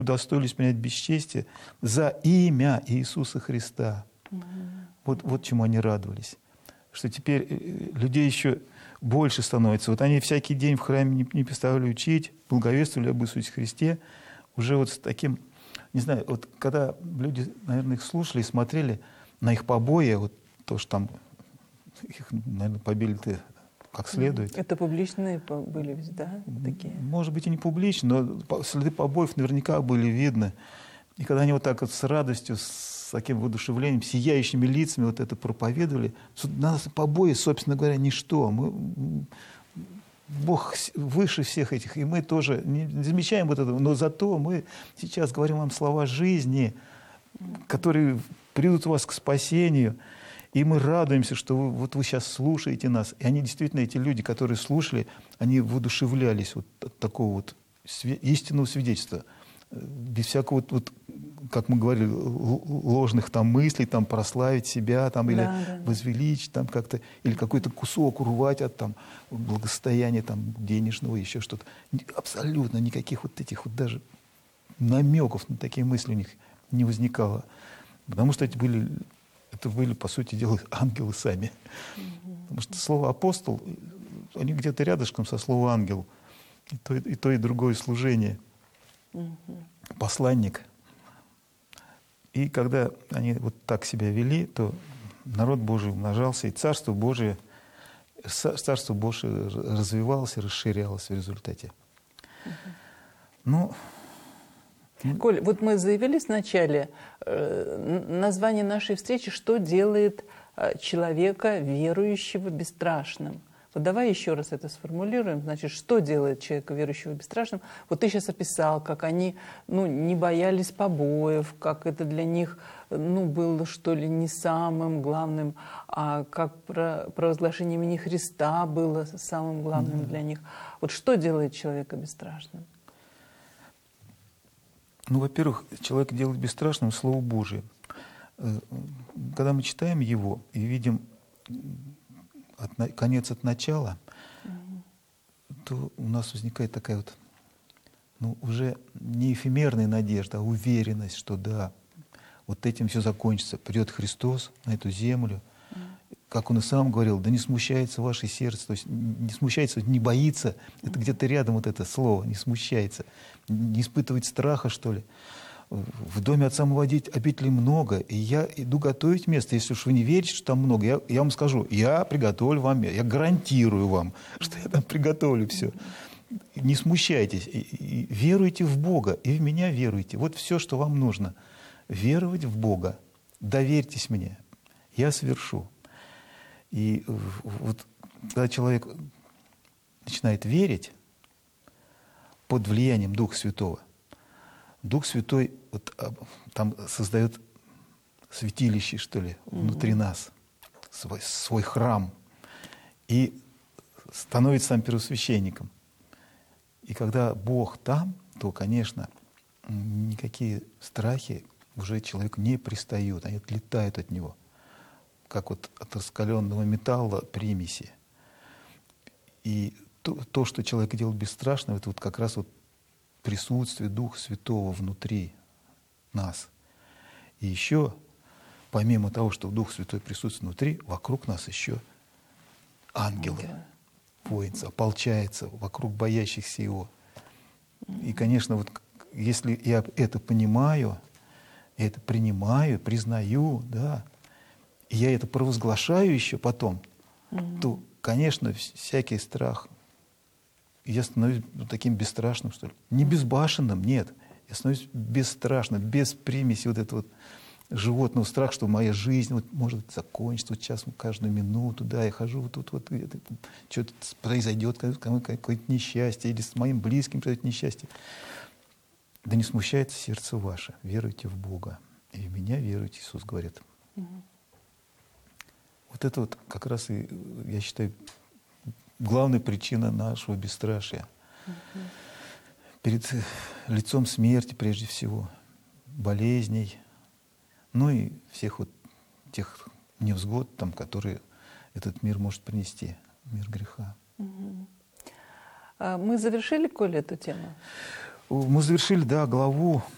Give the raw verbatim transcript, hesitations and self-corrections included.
удостоились принять бесчестие за имя Иисуса Христа. Угу. Вот, вот чему они радовались. Что теперь людей еще больше становится. Вот они всякий день в храме не, не переставали учить, благовествовали об Иисусе Христе. Уже вот с таким, не знаю, вот когда люди, наверное, их слушали и смотрели на их побои, вот то, что там их, наверное, побили-то как следует. Это публичные были ведь, да, такие? Может быть, и не публично, но следы побоев наверняка были видны. И когда они вот так вот с радостью, с таким воодушевлением, сияющими лицами вот это проповедовали, нас побои, собственно говоря, ничто. Мы, Бог выше всех этих, и мы тоже не замечаем вот этого, но зато мы сейчас говорим вам слова жизни, которые приведут вас к спасению. И мы радуемся, что вы, вот вы сейчас слушаете нас. И они действительно, эти люди, которые слушали, они воодушевлялись вот от такого вот истинного свидетельства. Без всякого, вот, вот, как мы говорили, ложных там мыслей, там, прославить себя, там, или да, да, возвеличить, там, как-то, или какой-то кусок урвать от там, благосостояния там, денежного, еще что-то. Абсолютно никаких вот этих вот даже намеков на такие мысли у них не возникало. Потому что эти были... Это были, по сути дела, ангелы сами. Угу. Потому что слово «апостол», они где-то рядышком со словом «ангел». И то, и, то, и другое служение. Угу. Посланник. И когда они вот так себя вели, то народ Божий умножался, и Царство Божие, Царство Божие развивалось и расширялось в результате. Угу. Ну... Коль, вот мы заявили вначале э, название нашей встречи «Что делает э, человека верующего бесстрашным?». Вот давай еще раз это сформулируем. Значит, что делает человека верующего бесстрашным? Вот ты сейчас описал, как они ну, не боялись побоев, как это для них ну, было, что ли, не самым главным, а как про, провозглашение имени Христа было самым главным mm-hmm. для них. Вот что делает человека бесстрашным? Ну, во-первых, человек делает бесстрашным Слово Божие. Когда мы читаем его и видим от, конец от начала, mm-hmm. то у нас возникает такая вот, ну, уже не эфемерная надежда, а уверенность, что да, вот этим все закончится. Придет Христос на эту землю. Mm-hmm. Как Он и сам говорил, да не смущается ваше сердце, то есть не смущается, не боится, это где-то рядом вот это слово, не смущается, не испытывает страха, что ли. В доме Отца мы водить обителей много, и я иду готовить место. Если уж вы не верите, что там много, я, я вам скажу, я приготовлю вам, я гарантирую вам, что я там приготовлю все. Не смущайтесь, и, и веруйте в Бога, и в меня веруйте. Вот все, что вам нужно. Веровать в Бога, доверьтесь мне, я совершу. И вот когда человек начинает верить под влиянием Духа Святого, Дух Святой вот, там создает святилище, что ли, внутри mm-hmm. нас, свой, свой храм, и становится сам первосвященником. И когда Бог там, то, конечно, никакие страхи уже человеку не пристают, они отлетают от него, как вот от раскаленного металла примеси. И то, то, что человек делает бесстрашным, это вот как раз вот присутствие Духа Святого внутри нас. И еще, помимо того, что Дух Святой присутствует внутри, вокруг нас еще ангелы воинцы, ополчаются вокруг боящихся Его. И, конечно, вот если я это понимаю, я это принимаю, признаю, да, и я это провозглашаю еще потом, mm-hmm. то, конечно, всякий страх, я становлюсь таким бесстрашным, что ли. Не безбашенным, нет. Я становлюсь бесстрашным, без примеси вот этого вот животного страха, что моя жизнь вот может закончиться вот сейчас, вот каждую минуту, да, я хожу вот тут, вот, что-то произойдет, какое-то несчастье, или с моим близким произойдет несчастье. Да не смущается сердце ваше, веруйте в Бога. И в меня веруйте, Иисус говорит. Угу. Вот это вот как раз и, я считаю, главная причина нашего бесстрашия. Угу. Перед лицом смерти, прежде всего, болезней, ну и всех вот тех невзгод, там, которые этот мир может принести, мир греха. Угу. А мы завершили, Коля, эту тему? Мы завершили, да, главу